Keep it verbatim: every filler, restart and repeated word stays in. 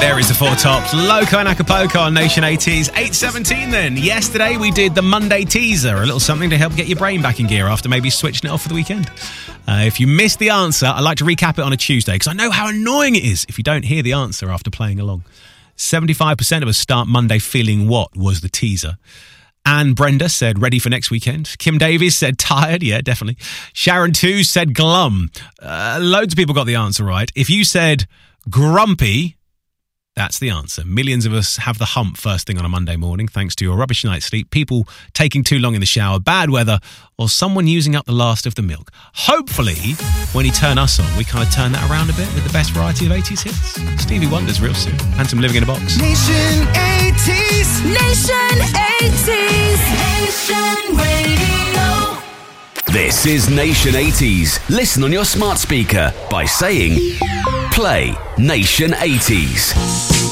There is the Four Tops, Loco and Acapulco on Nation eighties. eight seventeen then. Yesterday we did the Monday teaser, a little something to help get your brain back in gear after maybe switching it off for the weekend. Uh, if you missed the answer, I'd like to recap it on a Tuesday because I know how annoying it is if you don't hear the answer after playing along. seventy-five percent of us start Monday feeling what was the teaser. Anne Brenda said ready for next weekend. Kim Davies said tired. Yeah, definitely. Sharon two said glum. Uh, loads of people got the answer right. If you said grumpy, that's the answer. Millions of us have the hump first thing on a Monday morning thanks to your rubbish night's sleep, people taking too long in the shower, bad weather, or someone using up the last of the milk. Hopefully, when you turn us on, we kind of turn that around a bit with the best variety of eighties hits. Stevie Wonder's real soon. And some Living in a Box. Nation eighties. Nation eighties. Nation Radio. This is Nation eighties. Listen on your smart speaker by saying, play Nation eighties.